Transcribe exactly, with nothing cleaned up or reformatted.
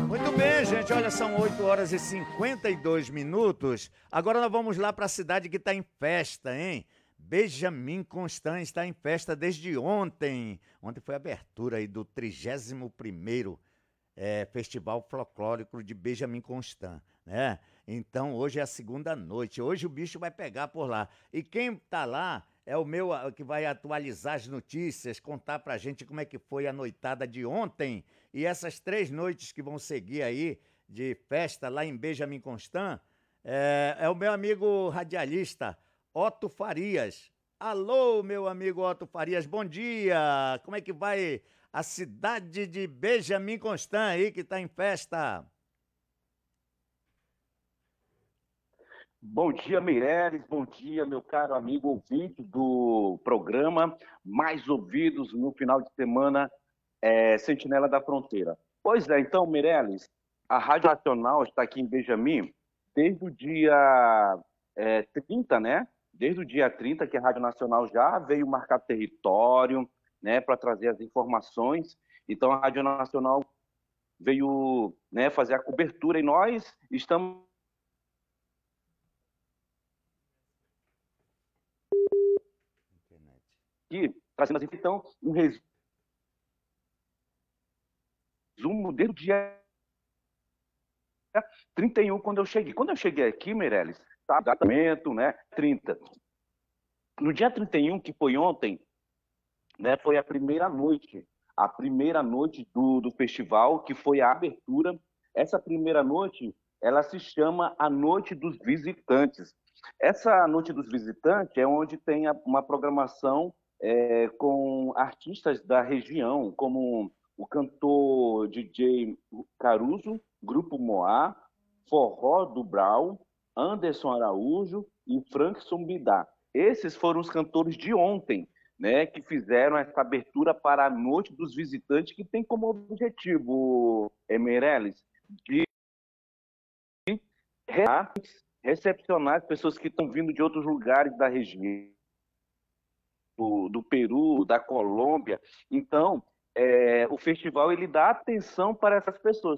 Muito bem, gente. Olha, são oito horas e cinquenta e dois minutos. Agora nós vamos lá para a cidade que está em festa, hein? Benjamin Constant está em festa desde ontem. Ontem foi a abertura aí do trigésimo primeiro é, Festival Folclórico de Benjamin Constant, né? Então hoje é a segunda noite. Hoje o bicho vai pegar por lá. E quem tá lá é o meu ah, que vai atualizar as notícias, contar pra gente como é que foi a noitada de ontem e essas três noites que vão seguir aí de festa lá em Benjamin Constant. É, é o meu amigo radialista Otto Farias. Alô, meu amigo Otto Farias, bom dia! Como é que vai a cidade de Benjamin Constant aí que está em festa? Bom dia, Meireles. Bom dia, meu caro amigo ouvinte do programa Mais Ouvidos no final de semana, é, Sentinela da Fronteira. Pois é, então, Meireles, a Rádio Nacional está aqui em Benjamin desde o dia é, trinta, né? Desde o dia trinta que a Rádio Nacional já veio marcar território, né, para trazer as informações. Então, a Rádio Nacional veio, né, fazer a cobertura e nós estamos aqui trazendo então um resumo desde o dia trinta e um, quando eu cheguei. Quando eu cheguei aqui, Meirelles, tá, tratamento, né, trinta. No dia trinta e um, que foi ontem, né, foi a primeira noite, a primeira noite do, do festival, que foi a abertura. Essa primeira noite, ela se chama a Noite dos Visitantes. Essa Noite dos Visitantes é onde tem a, uma programação é, com artistas da região, como o cantor D J Caruso, Grupo Moá, Forró do Brau, Anderson Araújo e Frank Sombidá. Esses foram os cantores de ontem, né, que fizeram essa abertura para a Noite dos Visitantes, que tem como objetivo, Meirelles, de recepcionar as pessoas que estão vindo de outros lugares da região, do, do Peru, da Colômbia. Então, é, o festival ele dá atenção para essas pessoas.